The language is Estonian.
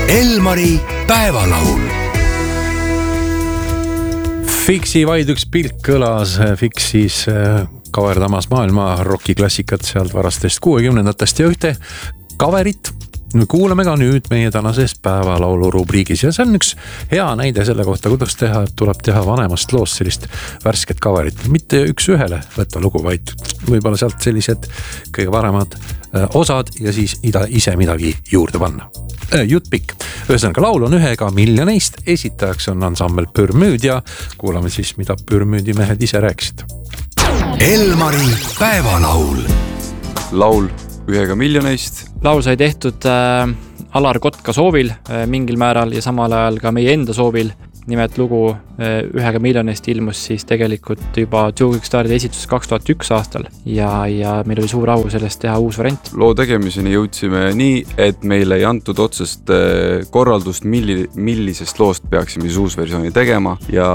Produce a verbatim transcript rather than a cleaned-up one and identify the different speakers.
Speaker 1: Elmari päevalaul.
Speaker 2: Fiksi vaid üks pilk kõlas Fiksis kaverdamas maailma rokiklassikat sealt varastest kuuekümnendatest ja ühte kaverit kuulame ka nüüd meie tänases päevalaulu rubriigis ja see on üks hea näide selle kohta, kuidas teha, tuleb teha vanemast loost sellist värsket kaverit. Mitte üks ühele võtta lugu, vaid võib-olla sealt sellised kõige paremad osad ja siis ise midagi juurde panna. Jutt pikk. Ühesõnaga laul on ühega miljoneist, esitajaks on ansambel Pürmüüd ja kuulame siis, mida Pürmüüdi mehed ise rääkisid.
Speaker 1: Elmari päevalaul.
Speaker 3: Laul ühega miljoneist.
Speaker 4: Laul sai tehtud äh, Alar Kotka soovil äh, mingil määral ja samal ajal ka meie enda soovil. Nimelt lugu äh, ühega miljonist ilmus siis tegelikult juba Joe Kickstartide esitus kaks tuhat üks aastal ja, ja meil oli suur au sellest teha uus variant.
Speaker 3: Loo tegemiseni jõudsime nii, et meile ei antud otsest korraldust, milli, millisest loost peaksime siis uus versiooni tegema ja